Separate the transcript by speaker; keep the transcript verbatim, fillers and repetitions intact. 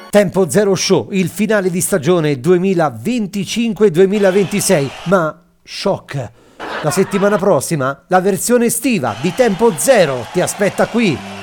Speaker 1: Tempo Zero Show, il finale di stagione duemilaventicinque duemilaventisei, ma shock! La settimana prossima la versione estiva di Tempo Zero ti aspetta qui.